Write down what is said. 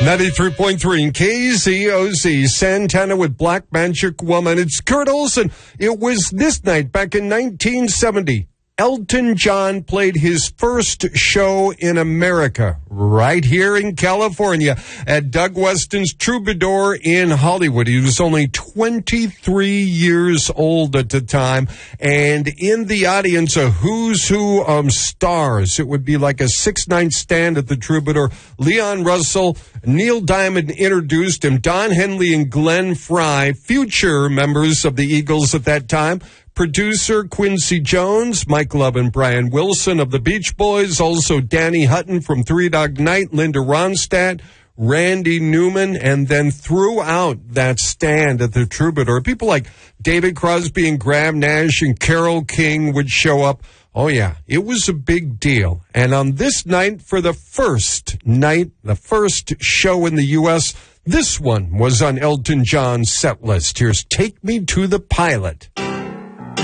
93.3 in KZOZ, Santana with Black Magic Woman. It's Kurt Olson. It was this night back in 1970. Elton John played his first show in America, right here in California, at Doug Weston's Troubadour in Hollywood. He was only 23 years old at the time, and in the audience, a who's who of stars. It would be like a 6-night stand at the Troubadour. Leon Russell, Neil Diamond introduced him, Don Henley and Glenn Frey, future members of the Eagles at that time. Producer Quincy Jones, Mike Love and Brian Wilson of the Beach Boys, also Danny Hutton from Three Dog Night, Linda Ronstadt, Randy Newman, and then throughout that stand at the Troubadour, people like David Crosby and Graham Nash and Carole King would show up. Oh, yeah, it was a big deal. And on this night, for the first night, the first show in the U.S., this one was on Elton John's set list. Here's Take Me to the Pilot.